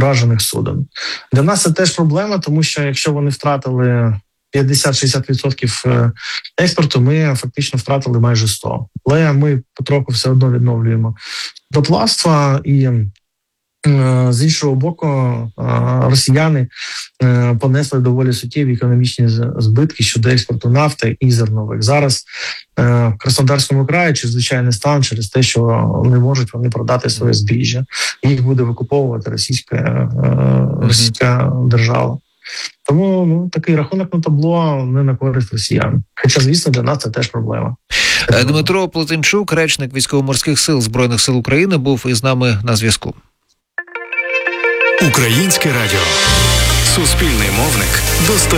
уражених суден. Для нас це теж проблема, тому що якщо вони втратили 50-60% експорту, ми фактично втратили майже 100%. Але ми потроху все одно відновлюємо судноплавство, і з іншого боку, росіяни понесли доволі суттєві економічні збитки щодо експорту нафти і зернових. Зараз в Краснодарському краї чрезвичайний стан через те, що не можуть вони продати своє збіжжя. Їх буде викуповувати російська держава. Тому такий рахунок на табло не на користь росіян. Хоча, звісно, для нас це теж проблема. Дмитро Плетенчук, речник Військово-морських сил Збройних сил України, був із нами на зв'язку. Українське радіо. Суспільний мовник.